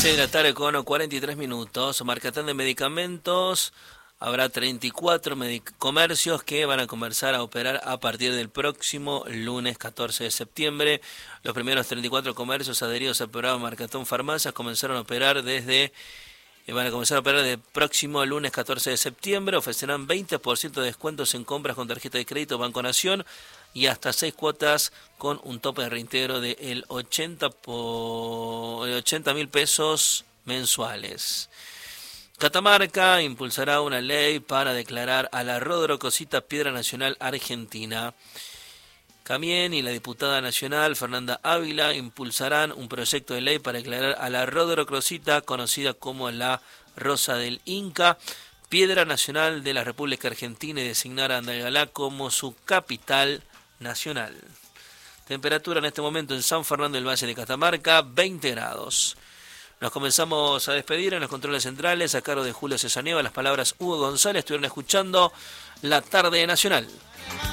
6 de la tarde con 43 minutos. Marcatán de medicamentos. Habrá 34 comercios que van a comenzar a operar a partir del próximo lunes 14 de septiembre. Los primeros 34 comercios adheridos al programa Marcatón Farmacias comenzaron a operar van a comenzar a operar el próximo lunes 14 de septiembre. Ofrecerán 20% de descuentos en compras con tarjeta de crédito Banco Nación y hasta 6 cuotas con un tope de reintegro de el 80.000 pesos mensuales. Catamarca impulsará una ley para declarar a la rodorocosita piedra nacional argentina. Camien y la diputada nacional Fernanda Ávila impulsarán un proyecto de ley para declarar a la rodorocosita, conocida como la Rosa del Inca, piedra nacional de la República Argentina, y designar a Andalgalá como su capital nacional. Temperatura en este momento en San Fernando del Valle de Catamarca, 20 grados. Nos comenzamos a despedir en los controles centrales a cargo de Julio Cesanieva. Las palabras Hugo González. Estuvieron escuchando La Tarde Nacional.